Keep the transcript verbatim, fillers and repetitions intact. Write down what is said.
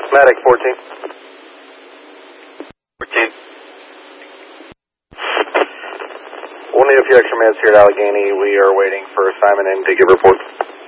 Medic fourteen. fourteen. We'll need a few extra minutes here at Allegheny. We are waiting for Simon in to give report.